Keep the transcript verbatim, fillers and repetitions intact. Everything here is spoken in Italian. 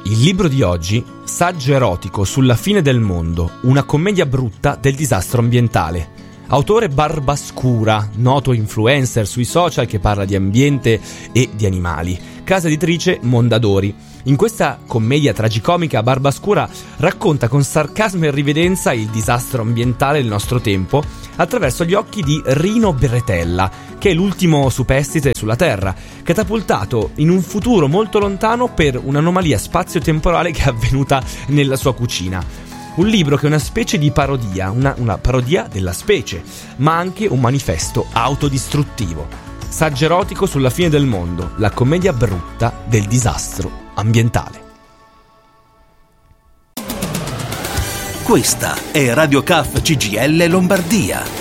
Il libro di oggi, Saggio erotico sulla fine del mondo, una commedia brutta del disastro ambientale. Autore Barbascura, noto influencer sui social che parla di ambiente e di animali. Casa editrice Mondadori. In questa commedia tragicomica Barbascura racconta con sarcasmo e riverenza il disastro ambientale del nostro tempo attraverso gli occhi di Rino Bretella, che è l'ultimo superstite sulla Terra, catapultato in un futuro molto lontano per un'anomalia spazio-temporale che è avvenuta nella sua cucina. Un libro che è una specie di parodia, una, una parodia della specie, ma anche un manifesto autodistruttivo. Saggio erotico sulla fine del mondo, la commedia brutta del disastro ambientale. Questa è Radio C A F C G I L Lombardia.